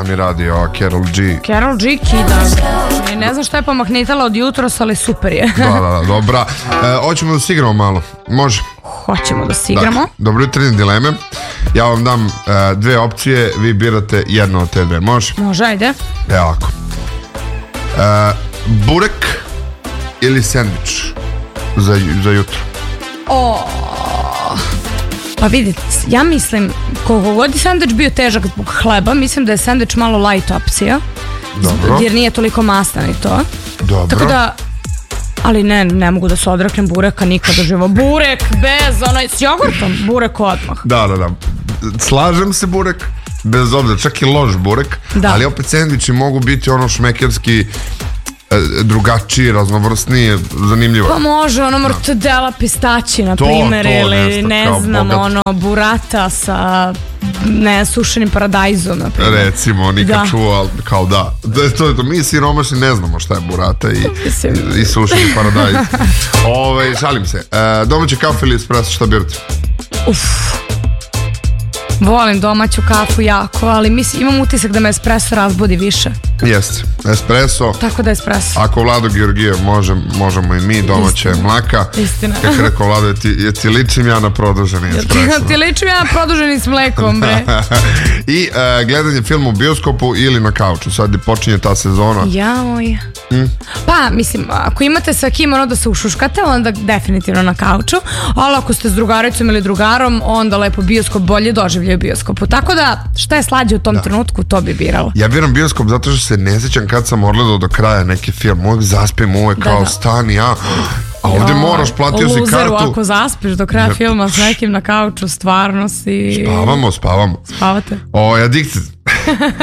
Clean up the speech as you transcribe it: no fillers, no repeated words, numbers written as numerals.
Šta mi radi ova Karol G? Karol G kida. Ne znam šta je pomahnitala od jutros, ali super je. Da, dobra. Hoćemo da se igramo malo. Može? Hoćemo da se igramo. Dobro jutro, dileme. Ja vam dam dve opcije, vi birate jednu od te dve. Može? Može, ajde. Evo ovako. Burek ili sendvič za jutro? Pa vidite, ja mislim, koliko god je sandvič bio težak zbog hleba, mislim da je sandvič malo light opcija. Dobro. Jer nije toliko mastan i to. Dobro. Tako da, ali ne mogu da se odreknem bureka nikada živo. Burek bez s jogurtom, burek odmah. Da. Slažem se, burek, bez obzira, čak i loš burek, ali opet sendviči mogu biti ono šmekerski, drugačiji, raznovrsniji, zanimljivo. Pa može mortadela pistaći na primjer, ili nešto, ne znam, burata sa sušenim paradajzom na primjer. Recimo, nikad čuo, ali kao da. To mi siromašni ne znamo šta je burata i sušeni paradajz. Šalim se. Domaći kafe ili espresso, šta birate? Volim domaću kafu jako, ali imam utisak da me espresso razbudi više. Jeste, espresso. Tako da espresso. Ako Vlado Georgijev možemo i mi, domaća je mlaka. Istina. Kako rekao Vlado, ti ličim ja na produženi espresso. Ti ličim ja na produženi s mlekom, bre. I gledanje filma u bioskopu ili na kauču. Sad počinje ta sezona. Joj. Pa, mislim, ako imate sa kim da se ušuškate, onda definitivno na kauču. Ali ako ste s drugaricom ili drugarom, onda lepo bioskop bolje doživljaju bioskopu. Tako da, šta je slađe u tom trenutku, to bi birala. Ja biram bioskop zato što se ne sjećam kad sam odgledao do kraja neki film. Uvijek zaspim, uvijek kao stani, a ovdje moraš, platio si kartu. U luzeru, ako zaspiš do kraja filma s nekim na kauču, stvarno si... Spavamo. Spavate? Addicted.